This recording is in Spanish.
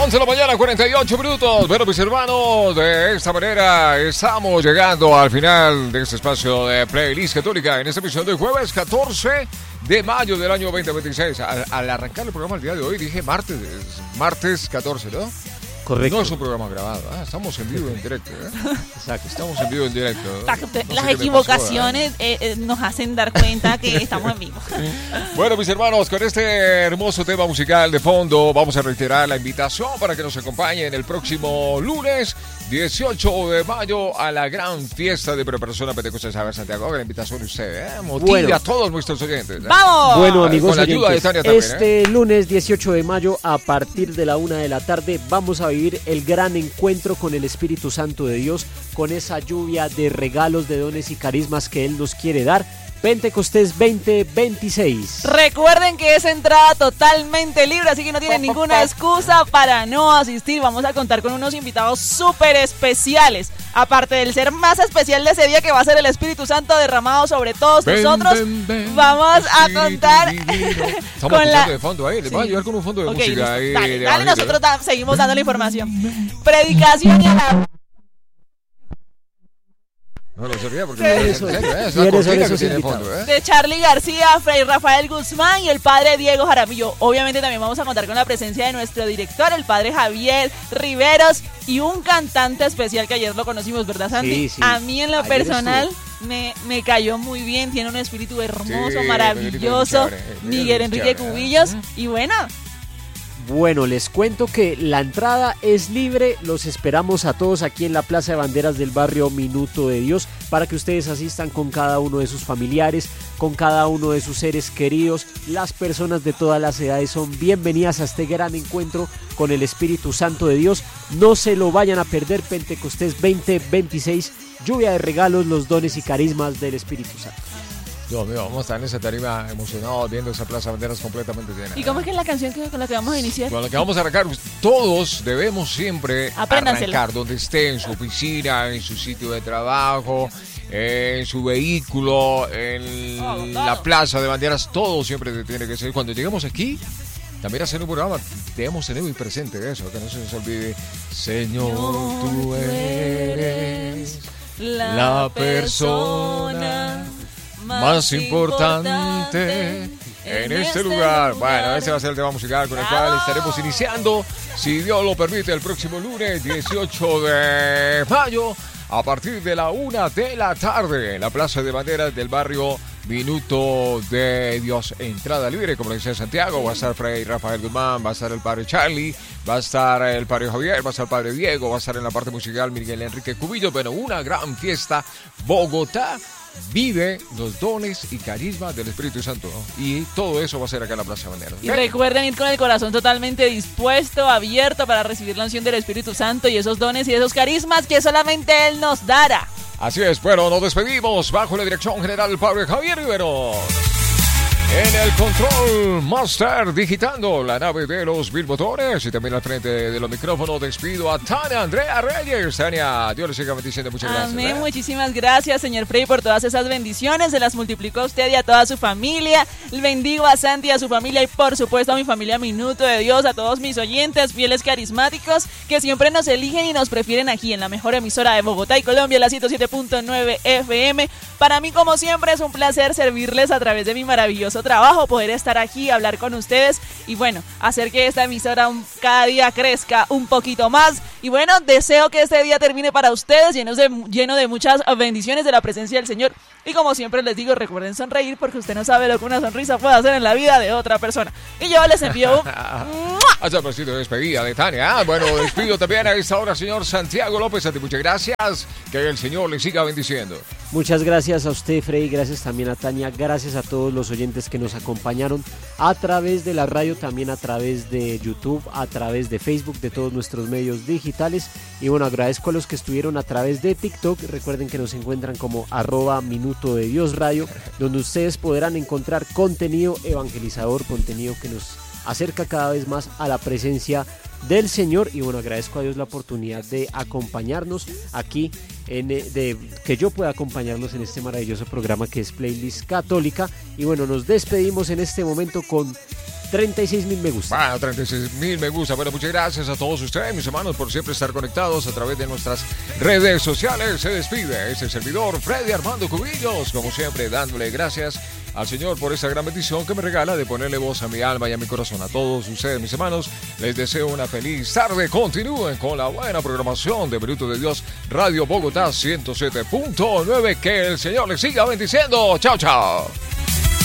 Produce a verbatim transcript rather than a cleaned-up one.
once de la mañana, cuarenta y ocho minutos. Bueno, mis hermanos, de esta manera estamos llegando al final de este espacio de Playlist Católica en esta emisión de jueves catorce de mayo del año veinte veintiséis. Al, al arrancar el programa el día de hoy dije martes, martes catorce, ¿no? Correcto. No es un programa grabado, ¿eh? Estamos en vivo en directo, ¿eh? Exacto, estamos en vivo en directo. ¿No? Las no sé equivocaciones pasó, ¿eh? Eh, nos hacen dar cuenta que estamos en vivo. Bueno, mis hermanos, con este hermoso tema musical de fondo, vamos a reiterar la invitación para que nos acompañen el próximo lunes dieciocho de mayo a la gran fiesta de preparación a Pentecostés. A ver, Santiago, la invitación de usted, ¿eh? Motive bueno. a todos nuestros oyentes, ¿eh? ¡Vamos! Bueno, amigos con la oyentes, ayuda de Tania también, este ¿eh? lunes dieciocho de mayo a partir de la una de la tarde vamos a vivir el gran encuentro con el Espíritu Santo de Dios, con esa lluvia de regalos, de dones y carismas que Él nos quiere dar. Pentecostés veinte veintiséis. Recuerden que es entrada totalmente libre, así que no tienen ninguna excusa para no asistir. Vamos a contar con unos invitados súper especiales. Aparte del ser más especial de ese día, que va a ser el Espíritu Santo derramado sobre todos ven, nosotros, ven, ven, vamos a contar con la... de fondo ahí, les sí. voy a ayudar con un fondo de okay, música ahí. Dale, de dale nosotros da, seguimos dando la información. Predicación y a la... No lo sabía porque no eso, es ¿eh? Es una cortina que tiene fondo, ¿eh? De Charlie García, Fray Rafael Guzmán y el padre Diego Jaramillo. Obviamente también vamos a contar con la presencia de nuestro director, el padre Javier Riveros, y un cantante especial que ayer lo conocimos, ¿verdad, Santi? Sí, sí. A mí en lo ayer personal me, me cayó muy bien, tiene un espíritu hermoso, sí, maravilloso, Miguel Enrique Cubillos, ¿eh? Y bueno... Bueno, les cuento que la entrada es libre, los esperamos a todos aquí en la Plaza de Banderas del barrio Minuto de Dios para que ustedes asistan con cada uno de sus familiares, con cada uno de sus seres queridos. Las personas de todas las edades son bienvenidas a este gran encuentro con el Espíritu Santo de Dios. No se lo vayan a perder, Pentecostés veinte veintiséis, lluvia de regalos, los dones y carismas del Espíritu Santo. Dios mío, vamos a estar en esa tarima emocionados viendo esa Plaza de Banderas completamente llena. ¿Y cómo es que es la canción que, con la que vamos a iniciar? Con la que vamos a arrancar. Todos debemos siempre arrancar donde esté, en su oficina, en su sitio de trabajo, en su vehículo, en oh, no. la Plaza de Banderas. Todo siempre tiene que ser. Cuando lleguemos aquí, también hacer un programa, debemos tener muy presente eso, que no se nos olvide. Señor, no, tú eres la, la persona más importante en este lugar. Bueno, ese va a ser el tema musical con el cual estaremos iniciando, si Dios lo permite, el próximo lunes dieciocho de mayo a partir de la una de la tarde en la Plaza de Banderas del barrio Minuto de Dios. Entrada libre, como le decía Santiago. Va a estar Fray Rafael Guzmán, va a estar el padre Charlie, va a estar el padre Javier, va a estar el padre Diego, va a estar en la parte musical Miguel Enrique Cubillo. Bueno, una gran fiesta. Bogotá vive los dones y carismas del Espíritu Santo, ¿no? Y todo eso va a ser acá en la Plaza de Banderas. Y recuerden ir con el corazón totalmente dispuesto, abierto para recibir la unción del Espíritu Santo y esos dones y esos carismas que solamente Él nos dará. Así es, bueno, nos despedimos bajo la dirección general del padre Javier Rivero. En el control master, digitando la nave de los mil motores, y también al frente de los micrófonos despido a Tania Andrea Reyes. Tania, Dios le siga bendiciendo, muchas gracias. Amén, ¿eh? Muchísimas gracias, señor Frey, por todas esas bendiciones. Se las multiplicó a usted y a toda su familia. Bendigo a Santi y a su familia y por supuesto a mi familia Minuto de Dios, a todos mis oyentes, fieles carismáticos, que siempre nos eligen y nos prefieren aquí en la mejor emisora de Bogotá y Colombia, la ciento siete punto nueve F M. Para mí, como siempre, es un placer servirles a través de mi maravilloso trabajo, poder estar aquí, hablar con ustedes y bueno, hacer que esta emisora un, cada día crezca un poquito más. Y bueno, deseo que este día termine para ustedes llenos de, lleno de muchas bendiciones de la presencia del Señor. Y como siempre les digo, recuerden sonreír porque usted no sabe lo que una sonrisa puede hacer en la vida de otra persona. Y yo les envío un... Hasta el besito de despedida de Tania. Ah, bueno, despido también a esta hora, señor Santiago López. A ti muchas gracias. Que el Señor le siga bendiciendo. Muchas gracias a usted, Freddy. Gracias también a Tania. Gracias a todos los oyentes que nos acompañaron a través de la radio, también a través de YouTube, a través de Facebook, de todos nuestros medios digitales. Y bueno, agradezco a los que estuvieron a través de TikTok. Recuerden que nos encuentran como arroba Minuto de Dios Radio, donde ustedes podrán encontrar contenido evangelizador, contenido que nos acerca cada vez más a la presencia del Señor. Y bueno, agradezco a Dios la oportunidad de acompañarnos aquí, en, de que yo pueda acompañarnos en este maravilloso programa que es Playlist Católica. Y bueno, nos despedimos en este momento con treinta y seis mil me gusta. Bueno, treinta y seis mil me gusta. Bueno, muchas gracias a todos ustedes, mis hermanos, por siempre estar conectados a través de nuestras redes sociales. Se despide ese servidor, Freddy Armando Cubillos, como siempre, dándole gracias al Señor por esa gran bendición que me regala de ponerle voz a mi alma y a mi corazón. A todos ustedes, mis hermanos, les deseo una feliz tarde. Continúen con la buena programación de Minuto de Dios, Radio Bogotá ciento siete punto nueve. Que el Señor les siga bendiciendo. Chao, chao.